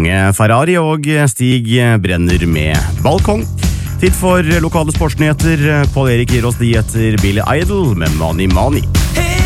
unge Ferrari, og Stig Brenner med balkong. Tid for lokale sportsnyheter. Pål Erik gir oss de etter Billy Idol med Money Money.